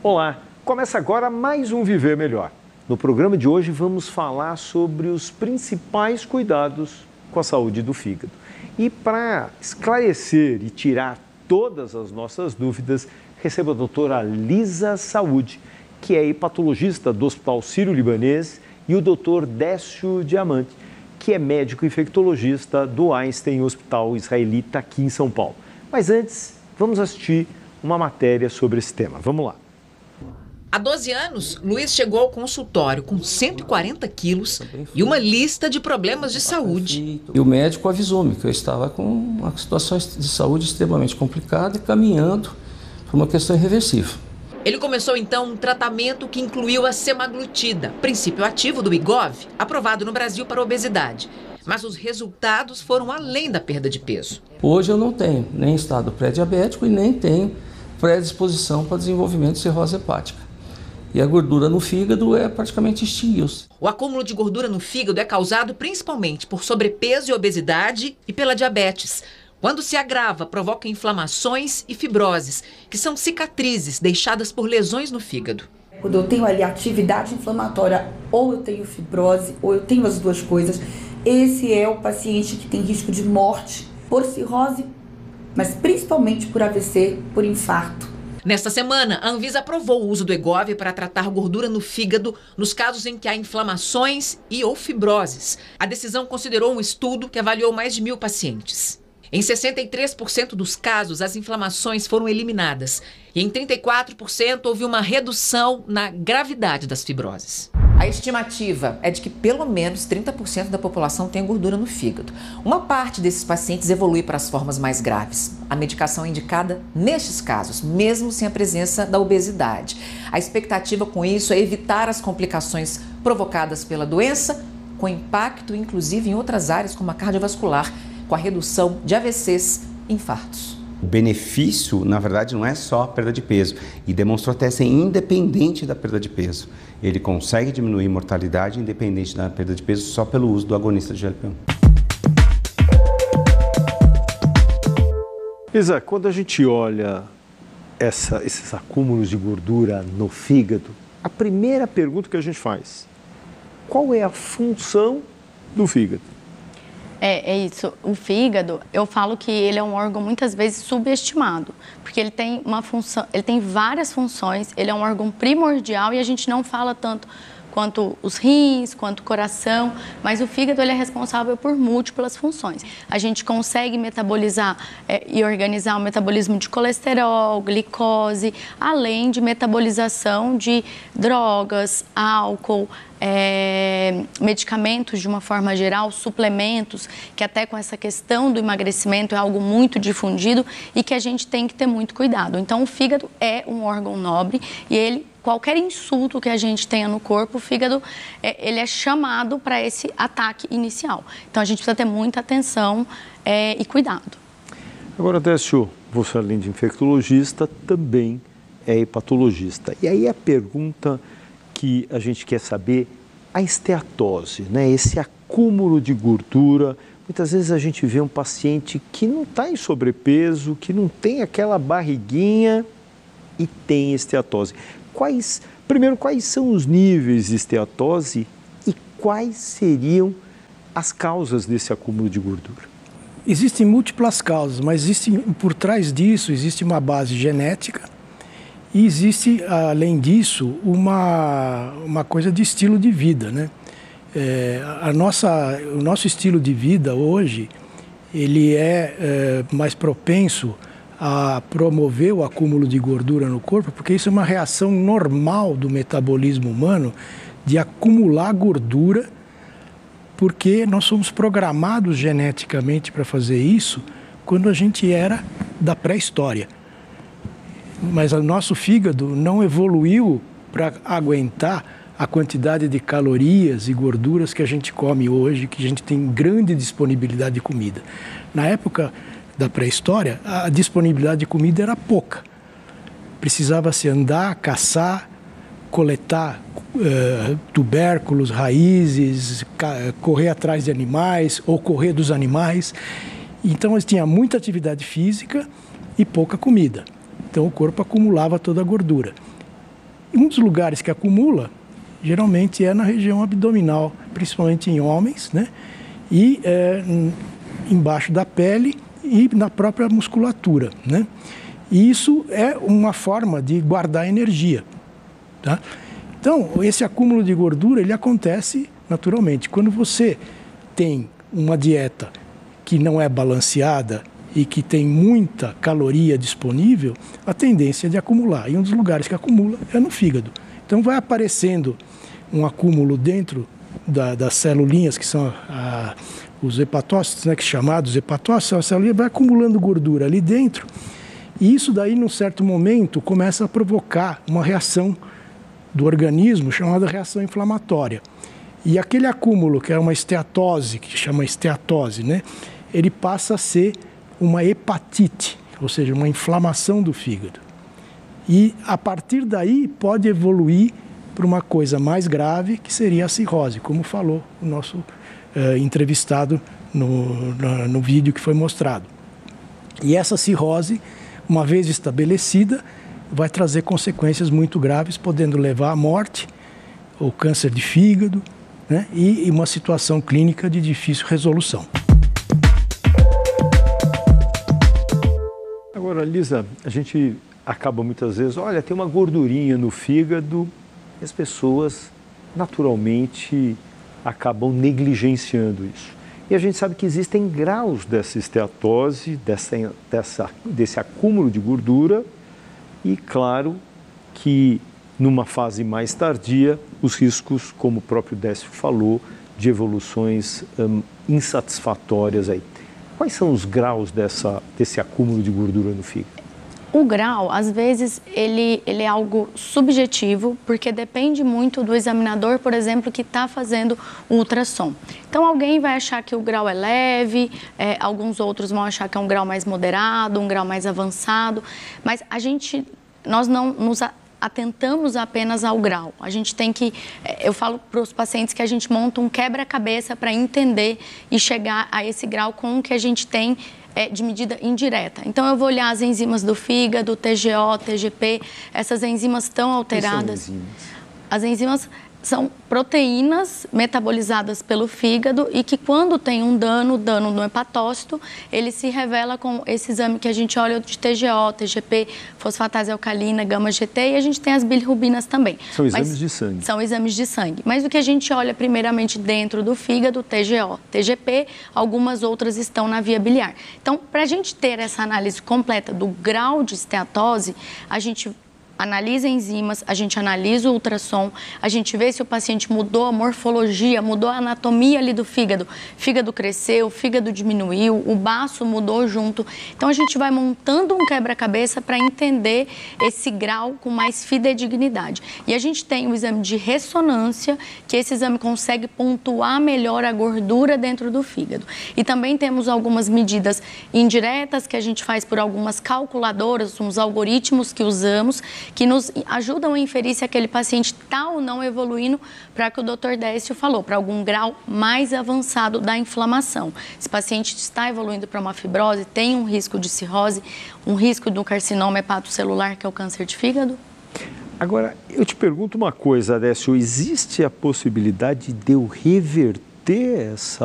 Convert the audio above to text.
Olá, começa agora mais um Viver Melhor. No programa de hoje vamos falar sobre os principais cuidados com a saúde do fígado. E para esclarecer e tirar todas as nossas dúvidas, recebo a doutora Lisa Saúde, que é hepatologista do Hospital Sírio-Libanês, e o doutor Décio Diamante, que é médico infectologista do Einstein Hospital Israelita aqui em São Paulo. Mas antes, vamos assistir uma matéria sobre esse tema. Vamos lá. Há 12 anos, Luiz chegou ao consultório com 140 quilos e uma lista de problemas de saúde. E o médico avisou-me que eu estava com uma situação de saúde extremamente complicada e caminhando para uma questão irreversível. Ele começou então um tratamento que incluiu a semaglutida, princípio ativo do Wegovy, aprovado no Brasil para obesidade. Mas os resultados foram além da perda de peso. Hoje eu não tenho nem estado pré-diabético e nem tenho predisposição para desenvolvimento de cirrose hepática. E a gordura no fígado praticamente extinguiu-se. O acúmulo de gordura no fígado é causado principalmente por sobrepeso e obesidade e pela diabetes. Quando se agrava, provoca inflamações e fibroses, que são cicatrizes deixadas por lesões no fígado. Quando eu tenho ali atividade inflamatória, ou eu tenho fibrose, ou eu tenho as duas coisas, esse é o paciente que tem risco de morte por cirrose, mas principalmente por AVC, por infarto. Nesta semana, a Anvisa aprovou o uso do Wegovy para tratar gordura no fígado nos casos em que há inflamações e ou fibroses. A decisão considerou um estudo que avaliou mais de 1.000 pacientes. Em 63% dos casos, as inflamações foram eliminadas e em 34% houve uma redução na gravidade das fibroses. A estimativa é de que pelo menos 30% da população tem gordura no fígado. Uma parte desses pacientes evolui para as formas mais graves. A medicação é indicada nestes casos, mesmo sem a presença da obesidade. A expectativa com isso é evitar as complicações provocadas pela doença, com impacto inclusive em outras áreas como a cardiovascular, com a redução de AVCs e infartos. O benefício, na verdade, não é só a perda de peso e demonstrou até ser independente da perda de peso. Ele consegue diminuir a mortalidade independente da perda de peso só pelo uso do agonista de GLP-1. Isa, quando a gente olha esses acúmulos de gordura no fígado, a primeira pergunta que a gente faz: qual é a função do fígado? É isso. O fígado, eu falo que ele é um órgão muitas vezes subestimado, porque ele tem uma função, ele tem várias funções, ele é um órgão primordial e a gente não fala tanto quanto os rins, quanto o coração, mas o fígado ele é responsável por múltiplas funções. A gente consegue metabolizar e organizar o metabolismo de colesterol, glicose, além de metabolização de drogas, álcool, medicamentos de uma forma geral, suplementos, que até com essa questão do emagrecimento é algo muito difundido e que a gente tem que ter muito cuidado. Então o fígado é um órgão nobre e qualquer insulto que a gente tenha no corpo, o fígado ele é chamado para esse ataque inicial. Então a gente precisa ter muita atenção e cuidado. Agora, Décio, você além de infectologista, também é hepatologista. E aí a pergunta que a gente quer saber, a esteatose, né? Esse acúmulo de gordura. Muitas vezes a gente vê um paciente que não está em sobrepeso, que não tem aquela barriguinha e tem esteatose. Primeiro, quais são os níveis de esteatose e quais seriam as causas desse acúmulo de gordura? Existem múltiplas causas, mas por trás disso existe uma base genética. E existe, além disso, uma coisa de estilo de vida, né? O nosso estilo de vida hoje, ele é mais propenso a promover o acúmulo de gordura no corpo, porque isso é uma reação normal do metabolismo humano de acumular gordura, porque nós somos programados geneticamente para fazer isso quando a gente era da pré-história. Mas o nosso fígado não evoluiu para aguentar a quantidade de calorias e gorduras que a gente come hoje, que a gente tem grande disponibilidade de comida. Na época da pré-história, a disponibilidade de comida era pouca. Precisava-se andar, caçar, coletar tubérculos, raízes, correr atrás de animais ou correr dos animais. Então, tinha muita atividade física e pouca comida. Então, o corpo acumulava toda a gordura. Um dos lugares que acumula, geralmente, é na região abdominal, principalmente em homens, né? E embaixo da pele e na própria musculatura, né? E isso é uma forma de guardar energia, tá? Então, esse acúmulo de gordura, ele acontece naturalmente. Quando você tem uma dieta que não é balanceada e que tem muita caloria disponível, a tendência é de acumular. E um dos lugares que acumula é no fígado. Então, vai aparecendo um acúmulo dentro das celulinhas, que são os hepatócitos, né, que chamados hepatócitos, a celulinha vai acumulando gordura ali dentro. E isso daí, num certo momento, começa a provocar uma reação do organismo chamada reação inflamatória. E aquele acúmulo, que é uma esteatose, que chama esteatose, né, ele passa a ser uma hepatite, ou seja, uma inflamação do fígado. E, a partir daí, pode evoluir para uma coisa mais grave, que seria a cirrose, como falou o nosso entrevistado no vídeo que foi mostrado. E essa cirrose, uma vez estabelecida, vai trazer consequências muito graves, podendo levar à morte, ou câncer de fígado, né, e uma situação clínica de difícil resolução. Agora, Lisa, a gente acaba muitas vezes, olha, tem uma gordurinha no fígado, e as pessoas naturalmente acabam negligenciando isso. E a gente sabe que existem graus dessa esteatose, desse acúmulo de gordura, e claro que numa fase mais tardia, os riscos, como o próprio Décio falou, de evoluções insatisfatórias aí. Quais são os graus desse acúmulo de gordura no fígado? O grau, às vezes, ele é algo subjetivo, porque depende muito do examinador, por exemplo, que está fazendo o ultrassom. Então, alguém vai achar que o grau é leve, alguns outros vão achar que é um grau mais moderado, um grau mais avançado, mas nós não nos atentamos apenas ao grau. A gente tem que, eu falo para os pacientes que a gente monta um quebra-cabeça para entender e chegar a esse grau com o que a gente tem de medida indireta. Então, eu vou olhar as enzimas do fígado, TGO, TGP, essas enzimas estão alteradas. Que são enzimas? As enzimas são proteínas metabolizadas pelo fígado e que quando tem um dano no hepatócito, ele se revela com esse exame que a gente olha de TGO, TGP, fosfatase alcalina, gama-GT, e a gente tem as bilirrubinas também. São exames de sangue. São exames de sangue. Mas o que a gente olha primeiramente dentro do fígado, TGO, TGP, algumas outras estão na via biliar. Então, para a gente ter essa análise completa do grau de esteatose, a gente analisa enzimas, a gente analisa o ultrassom, a gente vê se o paciente mudou a morfologia, mudou a anatomia ali do fígado. O fígado cresceu, o fígado diminuiu, o baço mudou junto. Então, a gente vai montando um quebra-cabeça para entender esse grau com mais fidedignidade. E a gente tem o exame de ressonância, que esse exame consegue pontuar melhor a gordura dentro do fígado. E também temos algumas medidas indiretas que a gente faz por algumas calculadoras, uns algoritmos que usamos, que nos ajudam a inferir se aquele paciente está ou não evoluindo para que o Dr. Décio falou, para algum grau mais avançado da inflamação. Esse paciente está evoluindo para uma fibrose, tem um risco de cirrose, um risco do carcinoma hepatocelular, que é o câncer de fígado? Agora, eu te pergunto uma coisa, Décio, existe a possibilidade de eu reverter essa